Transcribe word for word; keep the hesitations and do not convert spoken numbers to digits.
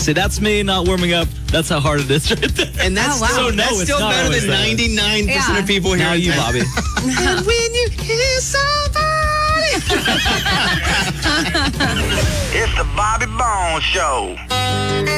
say, that's me not warming up. That's how hard it is right there. And that's Oh, wow. still, So, no, that's it's still not better always than that. ninety-nine percent Yeah. of people here. Now in you, town. Bobby. And when you hear somebody. It's the Bobby Bones Show.